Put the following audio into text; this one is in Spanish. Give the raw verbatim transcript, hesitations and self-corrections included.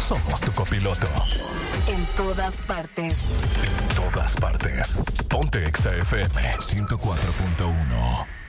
somos tu copiloto. En todas partes. En todas partes. Ponte Exa F M ciento cuatro punto uno.